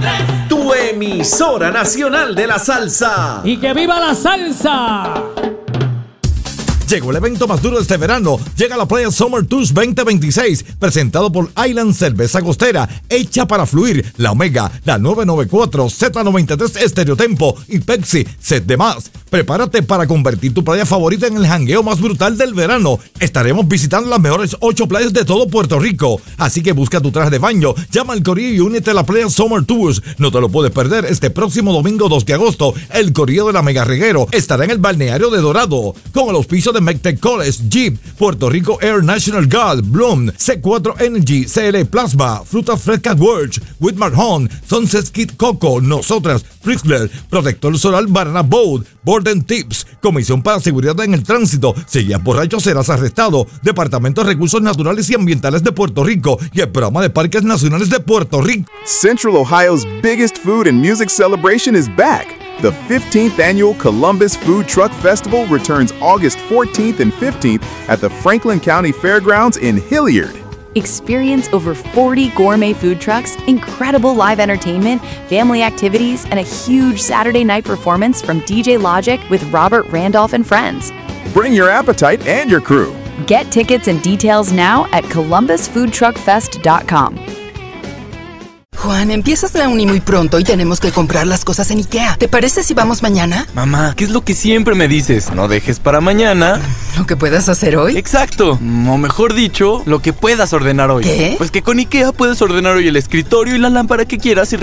Tu emisora nacional de la salsa. ¡Y que viva la salsa! Llegó el evento más duro de este verano. Llega la Playa Summer Tours 2026, presentado por Island Cerveza Costera, hecha para fluir, La Omega, la 994, Z93 Estereotempo y Pepsi, Set de Más. Prepárate para convertir tu playa favorita en el jangueo más brutal del verano. Estaremos visitando las mejores 8 playas de todo Puerto Rico. Así que busca tu traje de baño, llama al corillo y únete a la Playa Summer Tours. No te lo puedes perder este próximo domingo 2 de agosto. El corillo de la Mega Reguero estará en el balneario de Dorado, con el auspicio de MECTEC College, Jeep, Puerto Rico Air National Guard, Bloom, C4 Energy, CL Plasma, Frutas Frescas World, Whitmar Home, Sunset Kit Coco, Nosotras, Frizzler, Protector Solar Banana Boat, Borden Tips, Comisión para Seguridad en el Tránsito. Si guías borracho serás arrestado. Departamento de Recursos Naturales y Ambientales de Puerto Rico y el Programa de Parques Nacionales de Puerto Rico. Central Ohio's biggest food and music celebration is back. The 15th annual Columbus Food Truck Festival returns August 14th and 15th at the Franklin County Fairgrounds in Hilliard. Experience over 40 gourmet food trucks, incredible live entertainment, family activities, and a huge Saturday night performance from DJ Logic with Robert Randolph and friends. Bring your appetite and your crew. Get tickets and details now at columbusfoodtruckfest.com. Juan, empiezas la uni muy pronto y tenemos que comprar las cosas en IKEA. ¿Te parece si vamos mañana? Mamá, ¿qué es lo que siempre me dices? No dejes para mañana ¿Lo que puedas hacer hoy? Exacto, o mejor dicho, lo que puedas ordenar hoy. ¿Qué? Pues que con IKEA puedes ordenar hoy el escritorio y la lámpara que quieras y